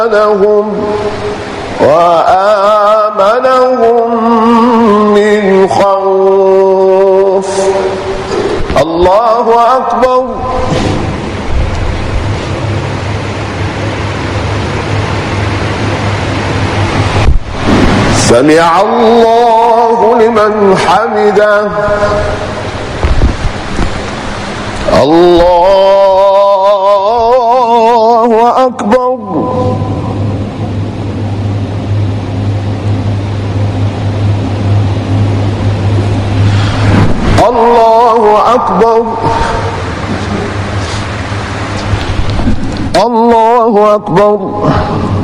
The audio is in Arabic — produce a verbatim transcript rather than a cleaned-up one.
لهم وآمنهم من خوف. الله أكبر. سمع الله لمن حمده. الله أكبر. الله أكبر. الله أكبر.